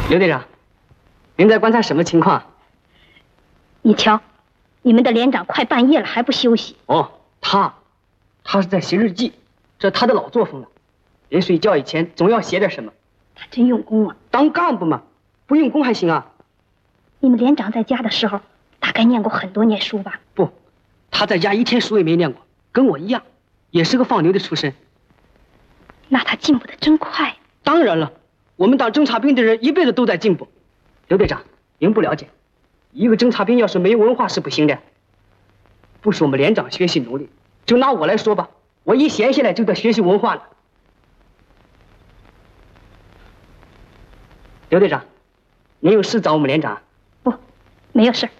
刘队长，您在观察什么情况？ 你瞧，你们的连长快半夜了还不休息。 哦，他是在写日记，这是他的老作风了。临睡觉以前总要写点什么。 他真用功啊！ 当干部嘛，不用功还行啊。 你们连长在家的时候，大概念过很多年书吧？ 不，他在家一天书也没念过，跟我一样，也是个放牛的出身。 那他进步的真快。 当然了，我们当侦察兵的人一辈子都在进步。刘队长，您不了解，一个侦察兵要是没有文化是不行的。不是我们连长学习努力，就拿我来说吧，我一闲下来就在学习文化了。刘队长，您有事找我们连长？ 不，没有事。